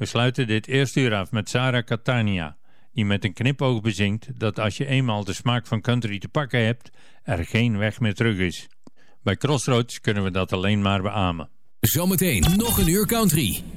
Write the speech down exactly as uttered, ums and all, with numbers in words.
We sluiten dit eerste uur af met Sarah Catania, die met een knipoog bezingt dat als je eenmaal de smaak van country te pakken hebt, er geen weg meer terug is. Bij Crossroads kunnen we dat alleen maar beamen. Zometeen nog een uur country.